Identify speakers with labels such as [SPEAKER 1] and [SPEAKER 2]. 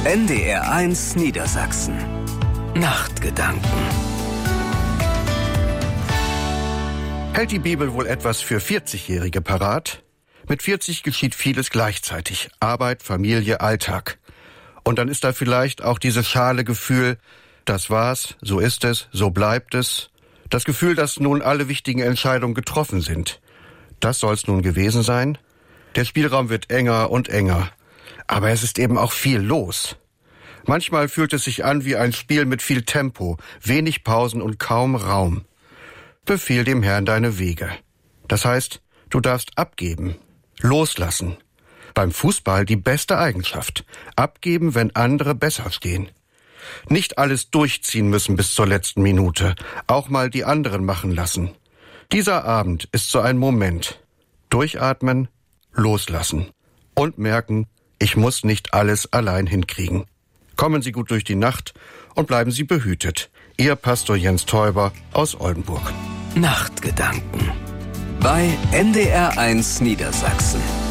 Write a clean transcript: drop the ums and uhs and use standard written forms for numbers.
[SPEAKER 1] NDR1 Niedersachsen. Nachtgedanken.
[SPEAKER 2] Hält die Bibel wohl etwas für 40-Jährige parat? Mit 40 geschieht vieles gleichzeitig. Arbeit, Familie, Alltag. Und dann ist da vielleicht auch dieses schale Gefühl, das war's, so ist es, so bleibt es. Das Gefühl, dass nun alle wichtigen Entscheidungen getroffen sind. Das soll's nun gewesen sein? Der Spielraum wird enger und enger. Aber es ist eben auch viel los. Manchmal fühlt es sich an wie ein Spiel mit viel Tempo, wenig Pausen und kaum Raum. Befiehl dem Herrn deine Wege. Das heißt, du darfst abgeben, loslassen. Beim Fußball die beste Eigenschaft. Abgeben, wenn andere besser stehen. Nicht alles durchziehen müssen bis zur letzten Minute. Auch mal die anderen machen lassen. Dieser Abend ist so ein Moment. Durchatmen, loslassen. Und merken, ich muss nicht alles allein hinkriegen. Kommen Sie gut durch die Nacht und bleiben Sie behütet. Ihr Pastor Jens Täuber aus Oldenburg.
[SPEAKER 1] Nachtgedanken bei NDR1 Niedersachsen.